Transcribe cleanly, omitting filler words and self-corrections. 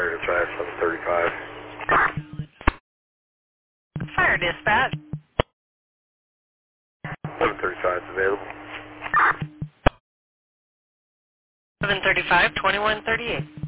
to try 735. Fire dispatch. 735 is available. 735, 2138.